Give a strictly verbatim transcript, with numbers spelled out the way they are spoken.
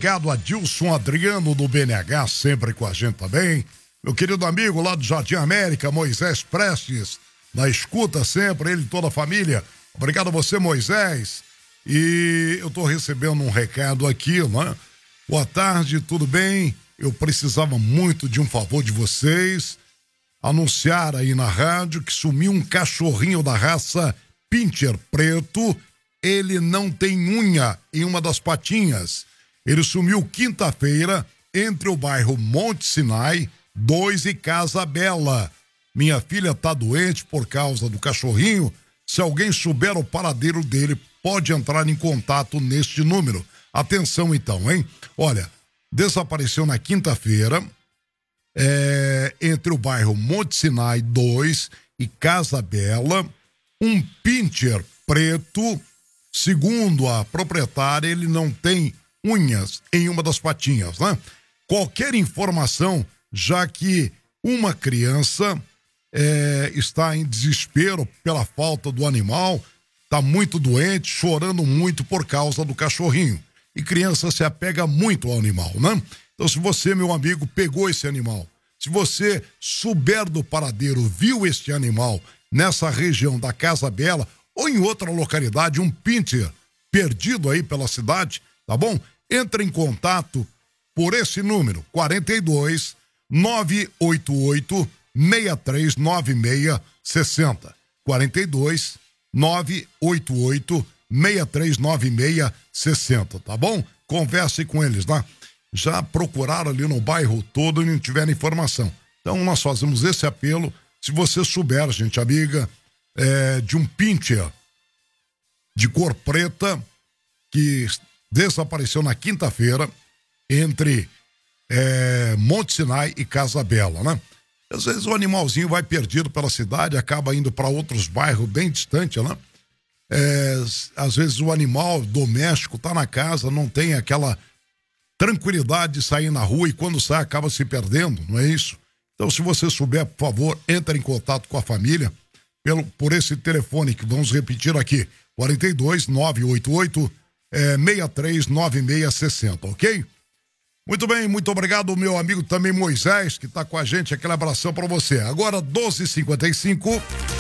obrigado a Dilson Adriano do B N H, sempre com a gente também. Meu querido amigo lá do Jardim América, Moisés Prestes, na escuta sempre, ele e toda a família. Obrigado a você, Moisés. E eu tô recebendo um recado aqui, né? Boa tarde, tudo bem? Eu precisava muito de um favor de vocês. Anunciar aí na rádio que sumiu um cachorrinho da raça Pinscher preto. Ele não tem unha em uma das patinhas. Ele sumiu quinta-feira entre o bairro Monte Sinai dois e Casa Bela. Minha filha tá doente por causa do cachorrinho. Se alguém souber o paradeiro dele, pode entrar em contato neste número. Atenção então, hein? Olha, desapareceu na quinta-feira é, entre o bairro Monte Sinai dois e Casa Bela um Pinscher preto. Segundo a proprietária, ele não tem unhas em uma das patinhas, né? Qualquer informação, já que uma criança é, está em desespero pela falta do animal, está muito doente, chorando muito por causa do cachorrinho. E criança se apega muito ao animal, né? Então, se você, meu amigo, pegou esse animal, se você souber do paradeiro, viu este animal nessa região da Casa Bela, ou em outra localidade, um Pinscher perdido aí pela cidade, tá bom? Entre em contato por esse número, quarenta e dois, nove oito oito, seis três nove seis seis zero. quarenta e dois, nove oito oito, seis três nove seis seis zero, tá bom? Converse com eles, né? Já procuraram ali no bairro todo e não tiveram informação. Então nós fazemos esse apelo, se você souber, gente amiga, É, de um Pinscher de cor preta que desapareceu na quinta-feira entre é, Monte Sinai e Casa Bela, né? Às vezes o animalzinho vai perdido pela cidade, acaba indo para outros bairros bem distantes, né? É, às vezes o animal doméstico tá na casa, não tem aquela tranquilidade de sair na rua e quando sai acaba se perdendo, não é isso? Então, se você souber, por favor, entre em contato com a família Pelo, por esse telefone que vamos repetir aqui, quarenta e dois, nove oito oito, é, seis três nove seis seis zero, ok? Muito bem, muito obrigado, meu amigo também Moisés, que tá com a gente, aquele abração para você. Agora, doze e cinquenta e cinco.